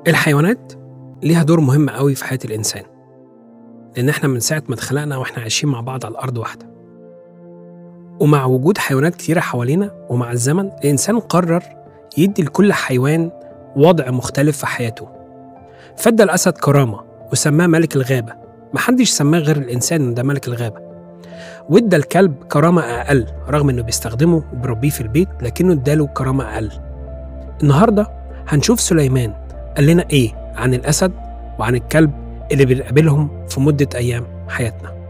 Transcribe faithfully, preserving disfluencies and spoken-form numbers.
الحيوانات ليها دور مهم قوي في حياة الإنسان، لأن إحنا من ساعة ما اتخلقنا وإحنا عايشين مع بعض على الأرض واحدة. ومع وجود حيوانات كتيرة حوالينا ومع الزمن الإنسان قرر يدي لكل حيوان وضع مختلف في حياته. فادى الأسد كرامة وسماه ملك الغابة، محدش سماه غير الإنسان إن ده ملك الغابة. وادى الكلب كرامة أقل رغم إنه بيستخدمه وبيربيه في البيت، لكنه اداله كرامة أقل. النهاردة هنشوف سليمان قال لنا إيه عن الأسد وعن الكلب اللي بنقابلهم في مدة أيام حياتنا.